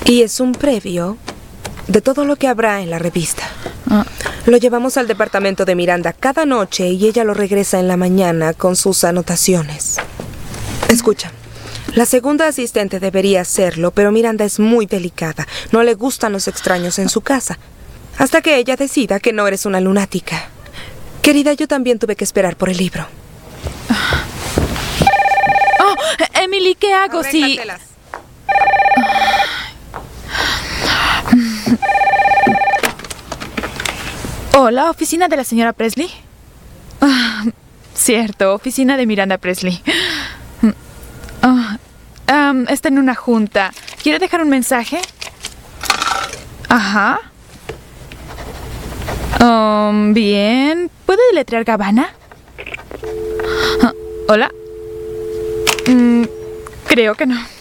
Y es un previo de todo lo que habrá en la revista. Lo llevamos al departamento de Miranda cada noche y ella lo regresa en la mañana con sus anotaciones. Escucha, la segunda asistente debería hacerlo, pero Miranda es muy delicada. No le gustan los extraños en su casa. Hasta que ella decida que no eres una lunática. Querida, yo también tuve que esperar por el libro. Oh, Emily, ¿qué hago si...? Hola, ¿oficina de la señora Presley? Cierto, oficina de Miranda Presley. Está en una junta. ¿Quiere dejar un mensaje? Ajá. Bien. ¿Puede deletrear Gabbana? ¿Hola? Creo que no.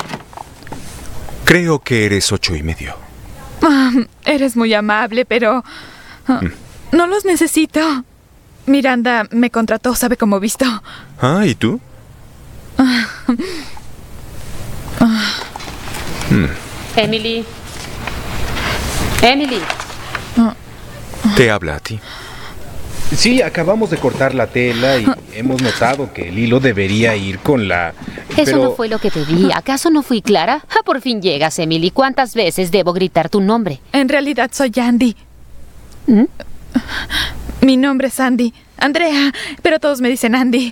Creo que eres 8:30. Eres muy amable, pero... no los necesito. Miranda me contrató, sabe cómo visto. ¿Y tú? Emily. Emily. Te habla a ti. Sí, acabamos de cortar la tela y hemos notado que el hilo debería ir con la... Eso no fue lo que pedí. ¿Acaso no fui clara? Por fin llegas, Emily. ¿Cuántas veces debo gritar tu nombre? En realidad soy Andy. Mi nombre es Andy. Andrea, pero todos me dicen Andy.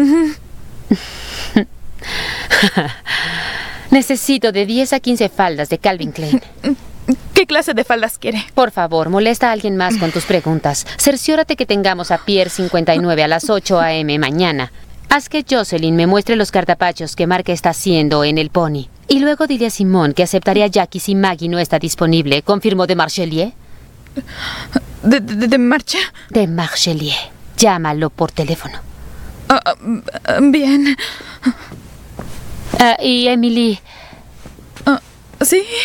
Necesito de 10 a 15 faldas de Calvin Klein. ¿Qué clase de faldas quiere? Por favor, molesta a alguien más con tus preguntas. Cerciórate que tengamos a Pier 59 a las 8 a.m. mañana. Haz que Jocelyn me muestre los cartapachos que Mark está haciendo en el Pony. Y luego dile a Simone que aceptaré a Jackie si Maggie no está disponible. ¿Confirmó de Marchelier? ¿De marcha? De Marchelier. Llámalo por teléfono. Bien. Y Emily... ¿Sí?